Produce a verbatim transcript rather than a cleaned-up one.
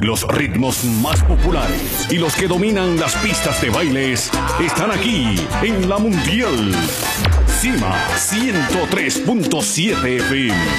Los ritmos más populares y los que dominan las pistas de bailes están aquí en la Mundial. Cima ciento tres punto siete F M.